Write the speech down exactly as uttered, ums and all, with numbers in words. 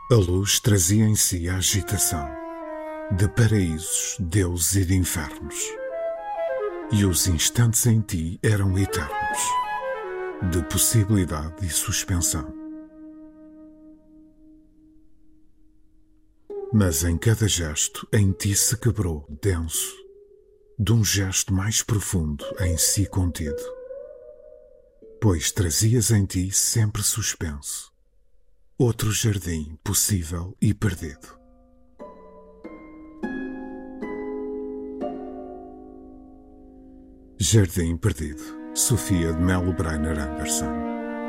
A luz trazia em si a agitação de paraísos, deuses e de infernos. E os instantes em ti eram eternos, de possibilidade e suspensão. Mas em cada gesto em ti se quebrou, denso, de um gesto mais profundo em si contido, pois trazias em ti sempre suspenso, outro jardim possível e perdido. Jardim Perdido, Sofia de Mello Breiner Anderson.